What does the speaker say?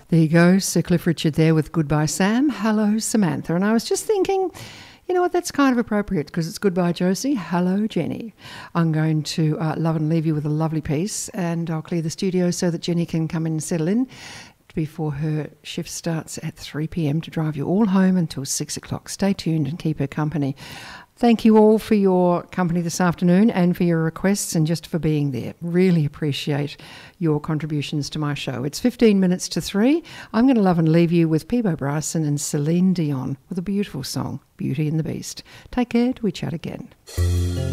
There you go, Sir Cliff Richard there with Goodbye Sam. Hello Samantha. And I was just thinking, you know what, that's kind of appropriate because it's Goodbye Josie. Hello Jenny. I'm going to love and leave you with a lovely piece, and I'll clear the studio so that Jenny can come in and settle in before her shift starts at 3 p.m. to drive you all home until 6 o'clock. Stay tuned and keep her company. Thank you all for your company this afternoon and for your requests and just for being there. Really appreciate your contributions to my show. It's 15 minutes to 3. I'm going to love and leave you with Peabo Bryson and Celine Dion with a beautiful song, Beauty and the Beast. Take care till we chat again.